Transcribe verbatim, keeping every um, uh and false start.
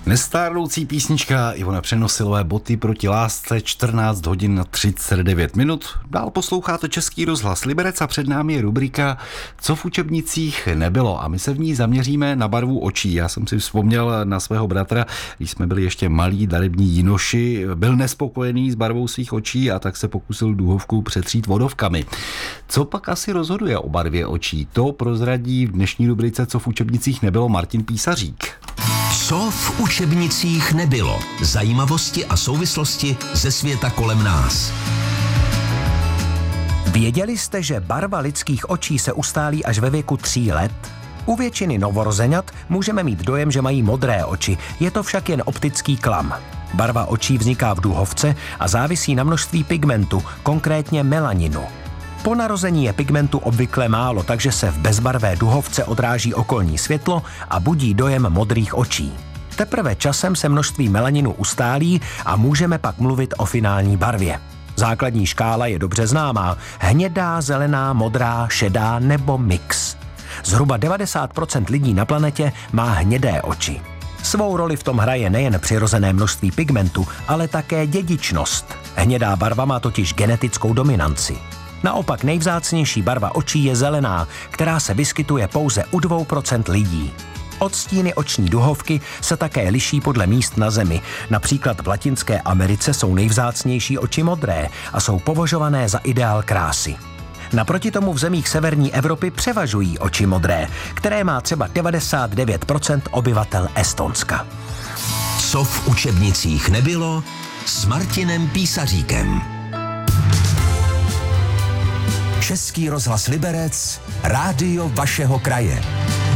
Nestárnoucí písnička Ivona Přenosilové, Boty proti lásce, čtrnáct hodin na třicet devět minut. Dál posloucháte Český rozhlas Liberec a před námi je rubrika Co v učebnicích nebylo a my se v ní zaměříme na barvu očí. Já jsem si vzpomněl na svého bratra, když jsme byli ještě malí darební jinoši, byl nespokojený s barvou svých očí a tak se pokusil duhovku přetřít vodovkami. Co pak asi rozhoduje o barvě očí? To prozradí v dnešní rubrice Co v učebnicích nebylo Martin Písařík. Co v učebnicích nebylo? Zajímavosti a souvislosti ze světa kolem nás. Věděli jste, že barva lidských očí se ustálí až ve věku tří let? U většiny novorozenat můžeme mít dojem, že mají modré oči, je to však jen optický klam. Barva očí vzniká v duhovce a závisí na množství pigmentu, konkrétně melaninu. Po narození je pigmentu obvykle málo, takže se v bezbarvé duhovce odráží okolní světlo a budí dojem modrých očí. Teprve časem se množství melaninu ustálí a můžeme pak mluvit o finální barvě. Základní škála je dobře známá. Hnědá, zelená, modrá, šedá nebo mix. Zhruba devadesát procent lidí na planetě má hnědé oči. Svou roli v tom hraje nejen přirozené množství pigmentu, ale také dědičnost. Hnědá barva má totiž genetickou dominanci. Naopak nejvzácnější barva očí je zelená, která se vyskytuje pouze u dvou procent lidí. Odstíny oční duhovky se také liší podle míst na Zemi. Například v Latinské Americe jsou nejvzácnější oči modré a jsou považované za ideál krásy. Naproti tomu v zemích severní Evropy převažují oči modré, které má třeba devadesát devět procent obyvatel Estonska. Co v učebnicích nebylo s Martinem Písaříkem. Český rozhlas Liberec, rádio vašeho kraje.